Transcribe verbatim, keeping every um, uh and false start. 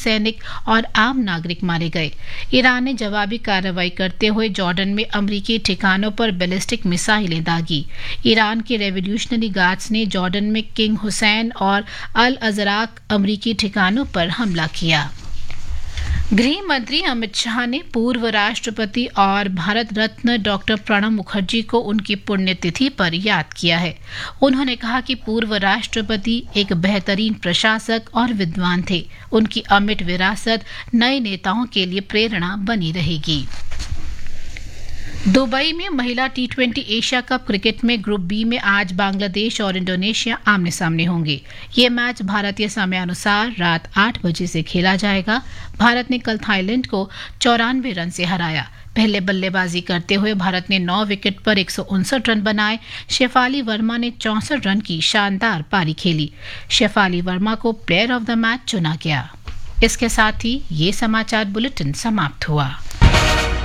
सैनिक और आम नागरिक मारे गए। ईरान ने जवाबी कार्रवाई करते हुए जॉर्डन में अमरीकी ठिकानों पर बैलिस्टिक मिसाइलें दागी। ईरान के रेवोल्यूशनरी गार्ड्स ने जॉर्डन में किंग हुसैन और अल अजराक अमरीकी ठिकानों पर हमला किया। गृह मंत्री अमित शाह ने पूर्व राष्ट्रपति और भारत रत्न डॉक्टर प्रणब मुखर्जी को उनकी पुण्यतिथि पर याद किया है। उन्होंने कहा कि पूर्व राष्ट्रपति एक बेहतरीन प्रशासक और विद्वान थे। उनकी अमिट विरासत नए नेताओं के लिए प्रेरणा बनी रहेगी। दुबई में महिला T twenty Asia cup cricket में ग्रुप बी में आज बांग्लादेश और इंडोनेशिया आमने सामने होंगे। ये मैच भारतीय समयानुसार रात आठ बजे से खेला जाएगा। भारत ने कल थाईलैंड को चौरानवे रन से हराया। पहले बल्लेबाजी करते हुए भारत ने नौ विकेट पर एक सौ उनसठ रन बनाए। शेफाली वर्मा ने चौंसठ रन की शानदार पारी खेली। शेफाली वर्मा को प्लेयर ऑफ द मैच चुना गया। इसके साथ ही ये समाचार बुलेटिन समाप्त हुआ।